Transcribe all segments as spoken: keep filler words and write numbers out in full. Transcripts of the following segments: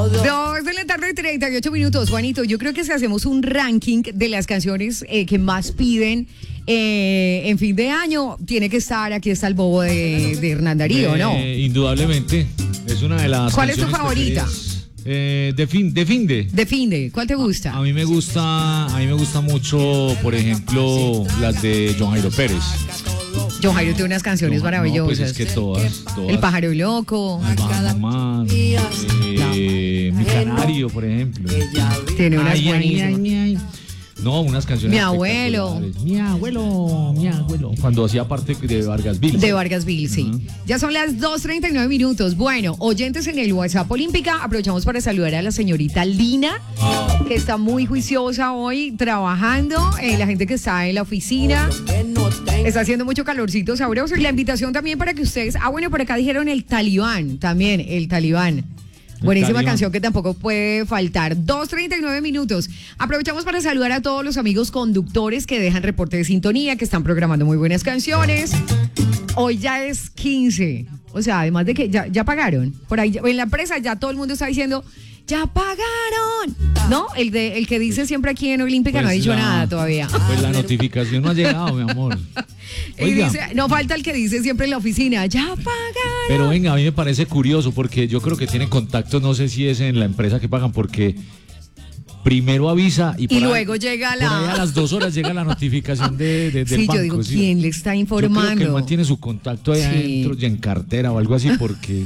Dos de la tarde, treinta y ocho minutos. Juanito, yo creo que si hacemos un ranking de las canciones eh, que más piden eh, en fin de año, tiene que estar, aquí está el bobo de, de Hernán Darío, ¿no? Eh, indudablemente, es una de las ¿Cuál es tu canciones favorita? preferidas. Eh, de fin, de fin de. De fin de, ¿cuál te gusta? A, a mí me gusta, a mí me gusta mucho, por ejemplo, las de John Jairo Pérez. John Jairo tiene unas canciones No, maravillosas. No, pues es que todas, todas. El pájaro loco. Mamá, eh, Mi canario, por ejemplo. Tiene unas Ay, ay, buenísimas. ay, ay. No, unas canciones. Mi abuelo. Mi abuelo, mi abuelo. Cuando hacía parte de Vargasville. De Vargasville, sí. Uh-huh. Ya son las dos treinta y nueve minutos. Bueno, oyentes en el WhatsApp Olímpica, aprovechamos para saludar a la señorita Lina, que está muy juiciosa hoy trabajando. Eh, la gente que está en la oficina. Está haciendo mucho calorcito sabroso. Y la invitación también para que ustedes. Ah, bueno, por acá dijeron el Talibán. También, el Talibán. Buenísima Talibán. canción que tampoco puede faltar. dos treinta y nueve minutos. Aprovechamos para saludar a todos los amigos conductores que dejan reporte de sintonía, que están programando muy buenas canciones. Hoy ya es quince. O sea, además de que ya, ya pagaron. Por ahí en la empresa ya todo el mundo está diciendo, ¡ya pagaron! ¿No? El, de, el que dice siempre aquí en Olímpica Pues no ha dicho la- nada todavía. Pues la notificación no ha llegado, mi amor. Y Oiga. dice, no falta el que dice siempre en la oficina, ¡ya pagaron! Pero venga, a mí me parece curioso porque yo creo que tienen contacto, no sé si es en la empresa que pagan, porque primero avisa y, por Y ahí- luego llega por ahí la... a las dos horas llega la notificación de, de- del Sí, banco. yo digo, ¿sí? ¿quién le está Yo creo que informando? el man tiene su contacto ahí Sí. adentro y en cartera o algo así porque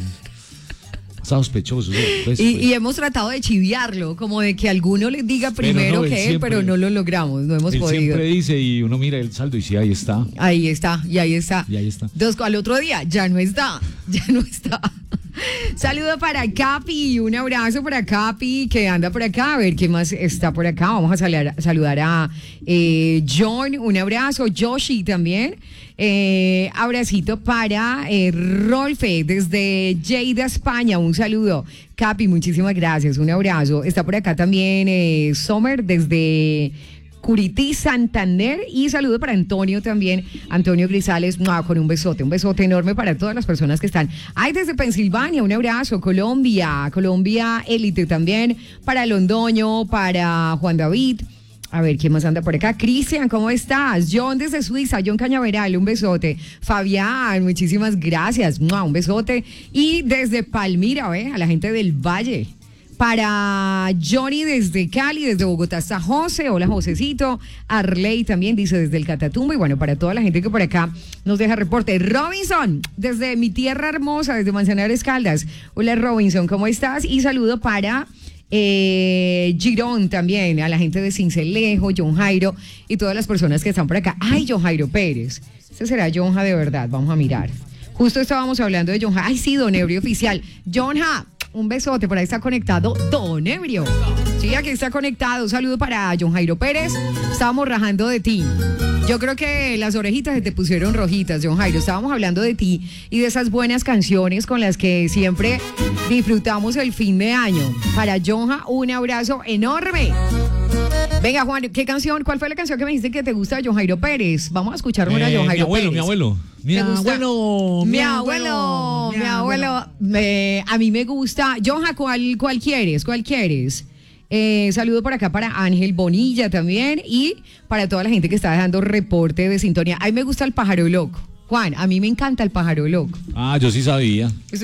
está sospechoso. Pues, Y, pues. y hemos tratado de chiviarlo, como de que alguno les diga primero no, él que él, siempre- pero no lo logramos, no hemos Él podido. siempre dice y uno mira el saldo y sí, ahí está. Ahí está, y ahí está. Y ahí está. Dos, al otro día, ya no está, ya no está. Saludo para Capi, un abrazo para Capi que anda por acá, a ver qué más está por acá. Vamos a saludar, saludar a eh, John, un abrazo, Yoshi también. Eh, abracito para eh, Rolfe desde Lleida, España, un saludo. Capi, muchísimas gracias, un abrazo. Está por acá también eh, Sommer desde Curití, Santander, y saludo para Antonio también, Antonio Grisales, no, con un besote, un besote enorme para todas las personas que están. Ay, desde Pensilvania, un abrazo, Colombia, Colombia Élite también, para Londoño, para Juan David. A ver, ¿quién más anda por acá? Cristian, ¿cómo estás? John desde Suiza, John Cañaveral, un besote. Fabián, muchísimas gracias, ¡mua! Un besote. Y desde Palmira, ¿eh? A la gente del Valle. Para Johnny desde Cali, desde Bogotá está José, hola Josecito, Arley también dice desde el Catatumbo, y bueno, para toda la gente que por acá nos deja reporte. Robinson, desde mi tierra hermosa, desde Manzanares Caldas, hola Robinson, ¿cómo estás? Y saludo para eh, Girón también, a la gente de Cincelejo, John Jairo y todas las personas que están por acá. Ay, John Jairo Pérez, este será Jonja de verdad, vamos a mirar. Justo estábamos hablando de Jonja, ay sí, Don Ebrio Oficial, Jonja. Un besote, por ahí está conectado Don Ebrio. Sí, aquí está conectado. Un saludo para John Jairo Pérez. Estábamos rajando de ti. Yo creo que las orejitas se te pusieron rojitas, John Jairo. Estábamos hablando de ti y de esas buenas canciones con las que siempre disfrutamos el fin de año. Para Jonja, un abrazo enorme. Venga, Juan, ¿qué canción? ¿Cuál fue la canción que me dijiste que te gusta de John Jairo Pérez? Vamos a escuchar una de Eh, John mi Jairo abuelo, Pérez. mi abuelo. Mi ¿Te gusta? abuelo, Mi abuelo, mi abuelo, me- a mí me gusta. Jonja, ¿cuál, cuál quieres? ¿Cuál quieres? Eh, saludo por acá para Ángel Bonilla también y para toda la gente que está dejando reporte de sintonía. A mí me gusta el pájaro loco. Juan, a mí me encanta el pájaro loco. Ah, yo sí sabía.